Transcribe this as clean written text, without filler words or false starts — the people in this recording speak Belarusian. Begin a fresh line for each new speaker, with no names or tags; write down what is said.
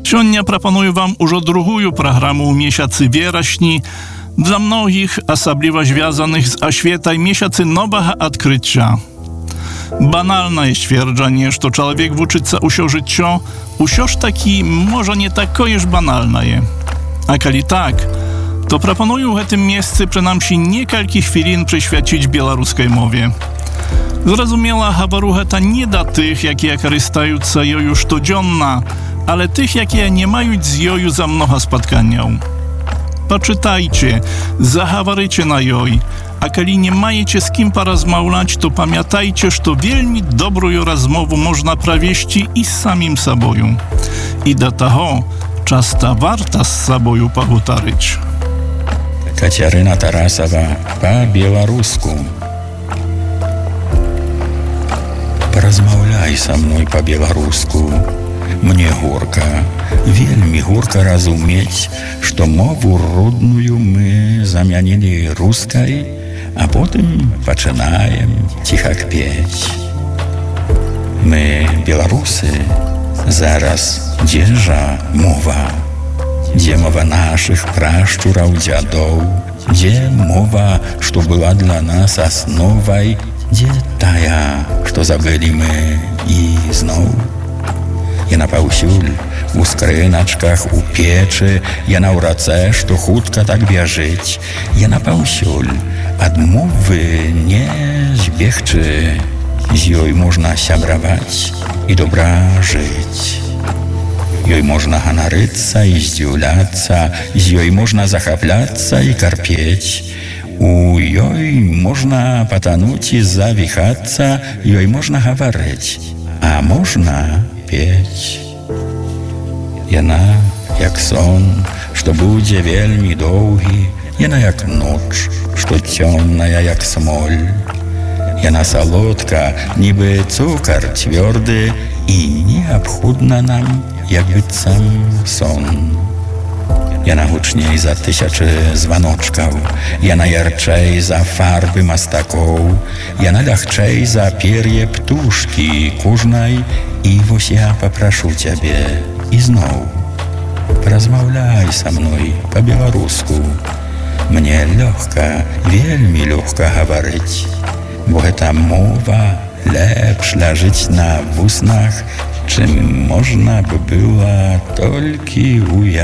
Сёння прапаную вам ужо другую праграму ў месяцы верасні. Dla mnogich, особливо związanych z oświetaj miesiący nowego odkrycia. Banalne jest twierdzenie, że człowiek uczyca usio życio, usioż taki może nie takojeż banalne. A kali tak, to proponuję w tym miejscu przynajmniej niekalki chwilin przyświecić białoruskiej mowie. Zrozumiała hawarucha ta nie dla tych, jakie korzystają z joju codzienna, ale tych, jakie nie mają z joju za mnoha spotkanią. Poczytajcie, zahawarycie na joj, a kali nie majecie z kim porozmawiać, to pamiętajcie, że to wielmi dobrą rozmowę można prawieści i z samym saboju. I do tego czasta warta z saboju pochutaryć.
Kaciaryna Tarasowa po białorusku. Porozmawiaj со mną po białorusku. Мне горько, вельми горько разуметь, что мову родную мы заменили русской, а потом начинаем тихо петь. Мы, белорусы, зараз держа мова, где мова наших пращуров, дядов, где мова, что была для нас основой, где тая, что забыли мы и снова. Яна паўсюль, у скрыначках, у печы, яна ў рацэ, што хутка так бяжыць. Яна паўсюль, ад мовы не збегчы. З ёй можна сябраваць і добра жыць. Ёй можна ганарыцца і здзіўляцца, з ёй можна захапляцца і карпець. У ёй можна патануць і завіхацца, ёй можна гаварыць, а можна петь. Яна, як сон, што будзе вельмі доўгі, яна як ноч, што цёмная, як смоль. Яна салодка, нібы цукар цвёрды, і неабходна нам, як быццам сон. Яна гучней за тысячы званочкаў, яна ярчэй за фарбы мастакоў, яна лягчэй за пер'е птушкі кожнай. И вось я попрошу тебе и зноў размаўляй со мной по-беларуску. Мне лёгка, вельмі лёгка гаварыць, бо гэта мова лепш ляжыць на вуснах, чым можна бы было толькі уявіць.